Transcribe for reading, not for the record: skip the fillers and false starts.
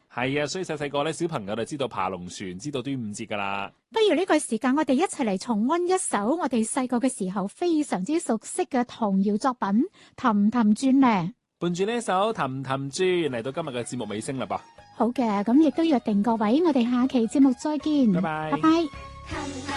係啊，所以細細個咧，小朋友就知道爬龍船，知道端午節噶啦。 不如呢個時間，我哋一齊嚟重溫一首我哋細個嘅時候非常之熟悉嘅童謠作品《氹氹轉》咧。 伴住呢一首《氹氹轉》嚟到今日嘅節目尾聲啦噃。 好嘅，咁亦都約定各位，我哋下期節目再見。 拜拜。 拜拜。